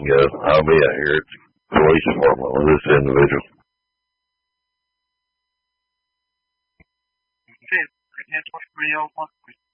go. I'll be out here at the police department with this individual. Okay, I can't talk to anybody else.